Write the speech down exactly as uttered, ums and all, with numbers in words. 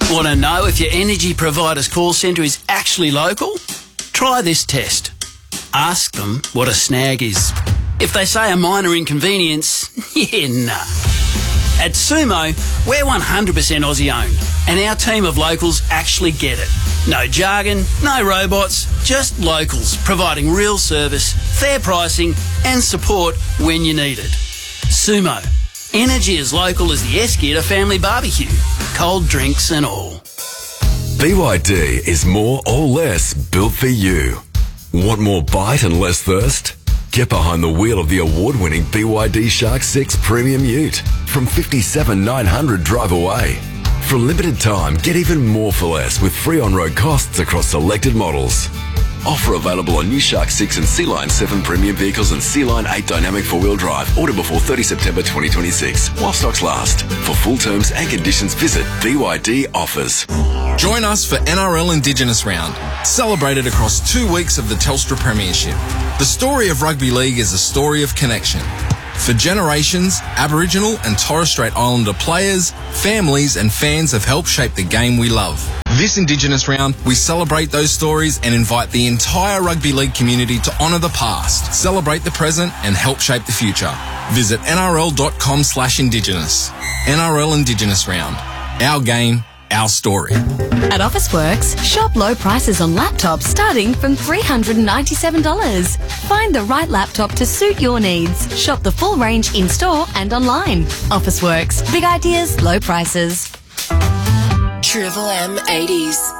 Want to know if your energy provider's call centre is actually local? Try this test. Ask them what a snag is. If they say a minor inconvenience, yeah, nah. At Sumo, we're one hundred percent Aussie owned, and our team of locals actually get it. No jargon, no robots, just locals providing real service, fair pricing and support when you need it. Sumo. Energy as local as the Eskia family barbecue. Cold drinks and all. B Y D is more or less built for you. Want more bite and less thirst? Get behind the wheel of the award-winning B Y D Shark six Premium Ute from fifty-seven thousand nine hundred drive away. For a limited time, get even more for less with free on-road costs across selected models. Offer available on new Shark six and Sea Line seven premium vehicles and Sea Line eight dynamic four-wheel drive. Order before thirtieth September twenty twenty-six while stocks last. For full terms and conditions, visit B Y D Offers. Join us for N R L Indigenous Round, celebrated across two weeks of the Telstra Premiership. The story of rugby league is a story of connection. For generations, Aboriginal and Torres Strait Islander players, families and fans have helped shape the game we love. This Indigenous Round, we celebrate those stories and invite the entire rugby league community to honour the past, celebrate the present and help shape the future. Visit N R L dot com slash Indigenous. N R L Indigenous Round. Our game, our story. At Officeworks, shop low prices on laptops starting from three hundred ninety-seven dollars. Find the right laptop to suit your needs. Shop the full range in-store and online. Officeworks. Big ideas, low prices. Triple M eighties.